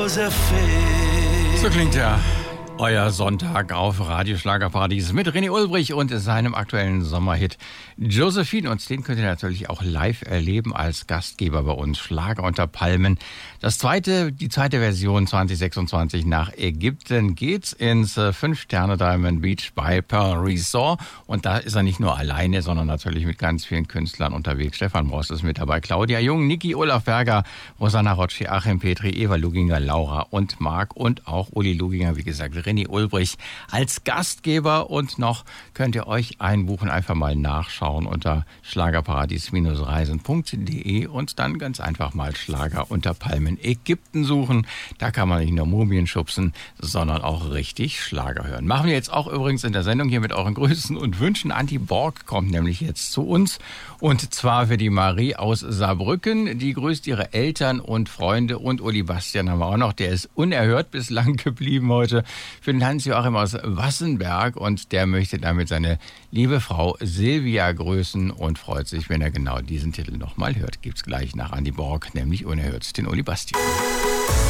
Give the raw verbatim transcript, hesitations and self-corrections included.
Josephine. So klingt ja euer Sonntag auf Radio Schlagerparadies mit René Ulbrich und seinem aktuellen Sommerhit Josephine. Und den könnt ihr natürlich auch live erleben als Gastgeber bei uns. Schlager unter Palmen. Das zweite, die zweite Version zwanzig sechsundzwanzig nach Ägypten geht's ins fünf-Sterne Diamond Beach bei Pearl Resort. Und da ist er nicht nur alleine, sondern natürlich mit ganz vielen Künstlern unterwegs. Stefan Brost ist mit dabei, Claudia Jung, Niki Olaf Berger, Rosanna Rocci, Achim Petri, Eva Luginger, Laura und Marc und auch Uli Luginger, wie gesagt, René Ulbrich als Gastgeber. Und noch könnt ihr euch einbuchen, einfach mal nachschauen unter schlagerparadies reisen punkt de und dann ganz einfach mal Schlager unter Palmen Ägypten suchen. Da kann man nicht nur Mumien schubsen, sondern auch richtig Schlager hören. Machen wir jetzt auch übrigens in der Sendung hier mit euren Grüßen und Wünschen. Anti Borg kommt nämlich jetzt zu uns und zwar für die Marie aus Saarbrücken. Die grüßt ihre Eltern und Freunde und Uli Bastian haben wir auch noch. Der ist unerhört bislang geblieben heute. Für den Hans-Joachim aus Wassenberg und der möchte damit seine liebe Frau Silvia grüßen und freut sich, wenn er genau diesen Titel nochmal hört. Gibt's gleich nach Anti Borg, nämlich unerhört den Uli Bastian.